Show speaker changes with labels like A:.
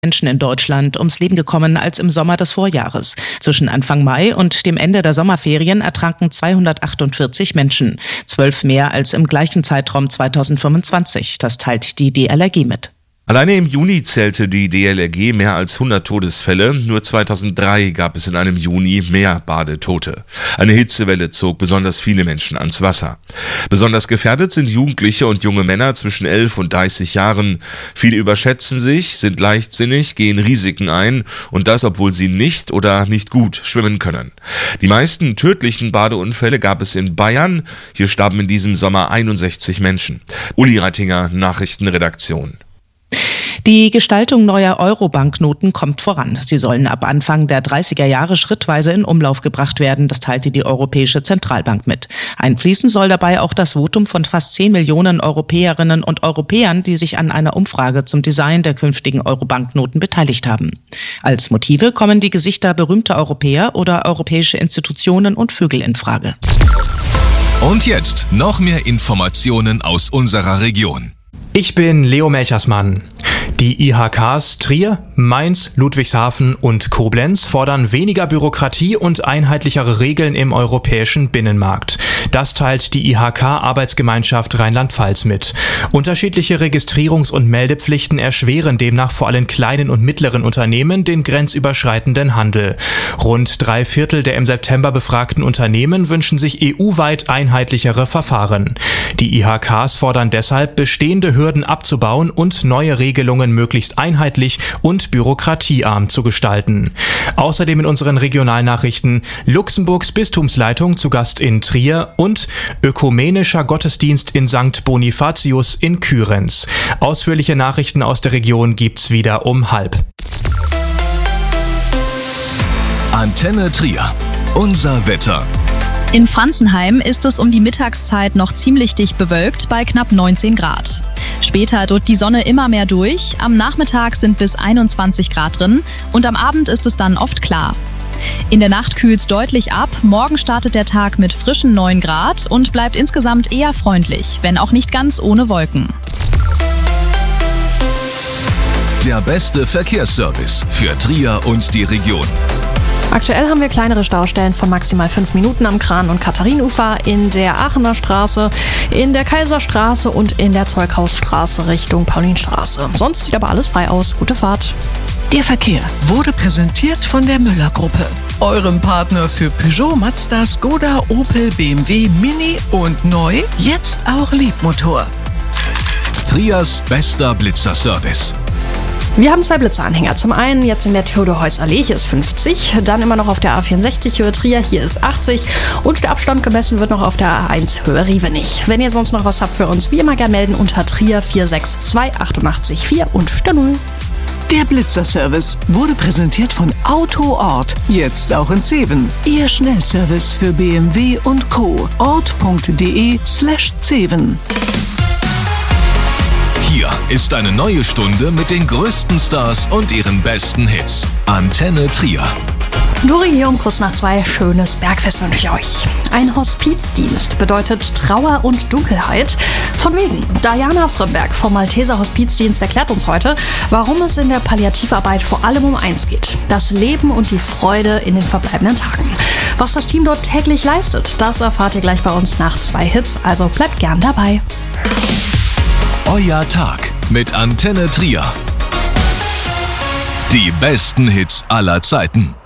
A: Menschen in Deutschland ums Leben gekommen als im Sommer des Vorjahres. Zwischen Anfang Mai und dem Ende der Sommerferien ertranken 248 Menschen, 12 mehr als im gleichen Zeitraum 2025. Das teilt die DLRG mit.
B: Alleine im Juni zählte die DLRG mehr als 100 Todesfälle. Nur 2003 gab es in einem Juni mehr Badetote. Eine Hitzewelle zog besonders viele Menschen ans Wasser. Besonders gefährdet sind Jugendliche und junge Männer zwischen 11 und 30 Jahren. Viele überschätzen sich, sind leichtsinnig, gehen Risiken ein und das, obwohl sie nicht oder nicht gut schwimmen können. Die meisten tödlichen Badeunfälle gab es in Bayern. Hier starben in diesem Sommer 61 Menschen. Uli Reitinger, Nachrichtenredaktion.
A: Die Gestaltung neuer Euro-Banknoten kommt voran. Sie sollen ab Anfang der 30er Jahre schrittweise in Umlauf gebracht werden, das teilte die Europäische Zentralbank mit. Einfließen soll dabei auch das Votum von fast 10 Millionen Europäerinnen und Europäern, die sich an einer Umfrage zum Design der künftigen Euro-Banknoten beteiligt haben. Als Motive kommen die Gesichter berühmter Europäer oder europäische Institutionen und Vögel in Frage.
C: Und jetzt noch mehr Informationen aus unserer Region.
D: Ich bin Leo Melchersmann. Die IHKs Trier, Mainz, Ludwigshafen und Koblenz fordern weniger Bürokratie und einheitlichere Regeln im europäischen Binnenmarkt. Das teilt die IHK-Arbeitsgemeinschaft Rheinland-Pfalz mit. Unterschiedliche Registrierungs- und Meldepflichten erschweren demnach vor allem kleinen und mittleren Unternehmen den grenzüberschreitenden Handel. Rund 3/4 der im September befragten Unternehmen wünschen sich EU-weit einheitlichere Verfahren. Die IHKs fordern deshalb, bestehende Hürden abzubauen und neue Regelungen möglichst einheitlich und bürokratiearm zu gestalten. Außerdem in unseren Regionalnachrichten Luxemburgs Bistumsleitung zu Gast in Trier und ökumenischer Gottesdienst in St. Bonifatius in Kyrenz. Ausführliche Nachrichten aus der Region gibt's wieder um 12:30.
C: Antenne Trier. Unser Wetter.
E: In Franzenheim ist es um die Mittagszeit noch ziemlich dicht bewölkt bei knapp 19 Grad. Später drückt die Sonne immer mehr durch, am Nachmittag sind bis 21 Grad drin und am Abend ist es dann oft klar. In der Nacht kühlt's deutlich ab, morgen startet der Tag mit frischen 9 Grad und bleibt insgesamt eher freundlich, wenn auch nicht ganz ohne Wolken.
C: Der beste Verkehrsservice für Trier und die Region.
F: Aktuell haben wir kleinere Staustellen von maximal 5 Minuten am Kran- und Katharinenufer, in der Aachener Straße, in der Kaiserstraße und in der Zeughausstraße Richtung Paulinstraße. Sonst sieht aber alles frei aus. Gute Fahrt.
G: Der Verkehr wurde präsentiert von der Müller-Gruppe, eurem Partner für Peugeot, Mazda, Skoda, Opel, BMW, Mini und neu, jetzt auch Leapmotor.
C: Triers bester Blitzerservice.
F: Wir haben 2 Blitzeranhänger. Zum einen jetzt in der Theodor-Heuss-Allee, hier ist 50. Dann immer noch auf der A64 Höhe Trier, hier ist 80. Und der Abstand gemessen wird noch auf der A1 Höhe Rievenich. Wenn ihr sonst noch was habt für uns, wie immer gerne melden unter Trier 462 88 4 und der 0.
G: Der Blitzerservice wurde präsentiert von Autoort, jetzt auch in Zeven. Ihr Schnellservice für BMW und Co. ort.de/Zeven.
C: Hier ist eine neue Stunde mit den größten Stars und ihren besten Hits. Antenne Trier.
F: Dori hier um kurz nach 2. Schönes Bergfest wünsche ich euch. Ein Hospizdienst bedeutet Trauer und Dunkelheit. Von wegen. Diana Frömberg vom Malteser Hospizdienst erklärt uns heute, warum es in der Palliativarbeit vor allem um eins geht: das Leben und die Freude in den verbleibenden Tagen. Was das Team dort täglich leistet, das erfahrt ihr gleich bei uns nach 2 Hits, also bleibt gern dabei.
C: Euer Tag mit Antenne Trier. Die besten Hits aller Zeiten.